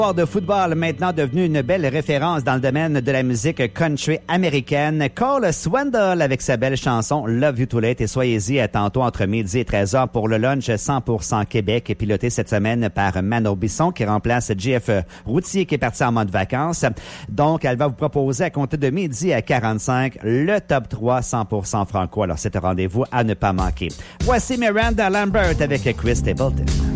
De football, maintenant devenu une belle référence dans le domaine de la musique country américaine. Cole Swindle avec sa belle chanson Love You Too Late et soyez-y à tantôt entre midi et 13h pour le lunch 100% Québec, piloté cette semaine par Mano Bisson qui remplace JF Routier qui est parti en mode vacances. Donc, elle va vous proposer à compter de midi à 45 le top 3 100% franco. Alors, c'est un rendez-vous à ne pas manquer. Voici Miranda Lambert avec Chris Stapleton.